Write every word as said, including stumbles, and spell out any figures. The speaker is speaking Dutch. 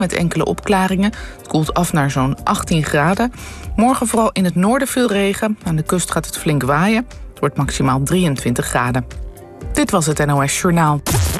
met enkele opklaringen. Het koelt af naar zo'n achttien graden. Morgen vooral in het noorden veel regen. Aan de kust gaat het flink waaien. Het wordt maximaal drieëntwintig graden. Dit was het N O S Journaal.